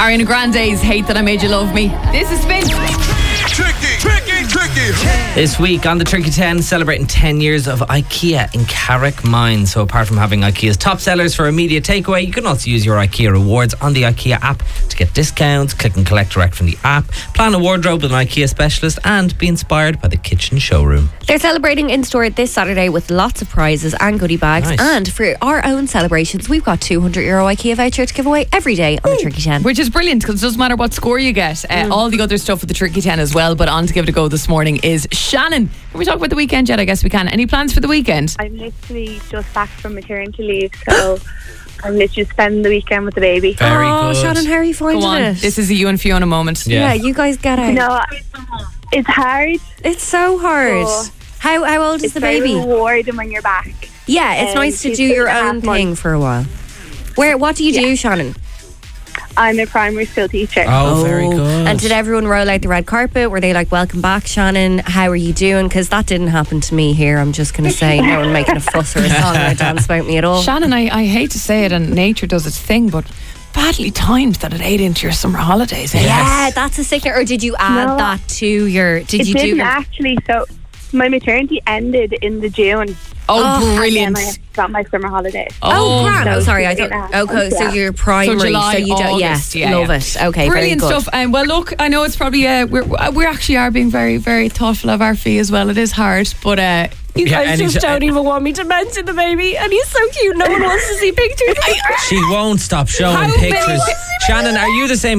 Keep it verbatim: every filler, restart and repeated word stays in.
Ariana Grande's Hate That I Made You Love Me. This is Spin. Tricky, tricky, tricky. This week on the Tricky ten, celebrating ten years of IKEA in Carrickmine. So apart from having IKEA's top sellers for immediate takeaway, you can also use your IKEA rewards on the IKEA app to get discounts, click and collect direct from the app, plan a wardrobe with an IKEA specialist, and be inspired by the kitchen showroom. They're celebrating in-store this Saturday with lots of prizes and goodie bags. Nice. And for our own celebrations, we've got two hundred euro IKEA voucher to give away every day on the Tricky ten. Which is brilliant because it doesn't matter what score you get. Uh, Mm. All the other stuff with the Tricky ten as well. But on to give it a go this morning is Shannon. Can we talk about the weekend yet? I guess we can. Any plans for the weekend? I'm literally just back from maternity leave, so I'm literally spending the weekend with the baby. Very oh, good. Shannon, how are you Go finding on. it? This is a you and Fiona moment. Yeah. yeah, you guys get out. You know, it's hard. It's so hard. Oh. How how old is It's the very baby? rewarding when you're back. Yeah, it's Um, nice to she's do two your and a half own thing months. for a while. Where? What do you do, Shannon? I'm a primary school teacher. Oh, very good. And did everyone roll out the red carpet? Were they like, welcome back, Shannon? How are you doing? Because that didn't happen to me here. I'm just going to say, no one making a fuss or a song or a dance about me at all. Shannon, I, I hate to say it, and nature does its thing, but badly timed that it ate into your summer holidays. Eh? Yeah, that's a sickness. Or did you add No. that to your? Did it you didn't do? actually. So my maternity ended in the June. Oh, Oh, brilliant. And then I got my summer holidays. Oh, grand. Oh, so sorry. I two don't. and a half Okay, months, so yeah. you're primary. So July, you don't. August, Yes, yeah, love yeah. it. Okay, Brilliant very good. stuff. Um, well, look, I know it's probably uh, we're we actually are being very, very thoughtful of our fee as well. It is hard, but uh, You Yeah, guys and just he's- don't even want me to mention the baby, and he's so cute. No one wants to see pictures. She won't stop showing How many- pictures. Shannon, are you the same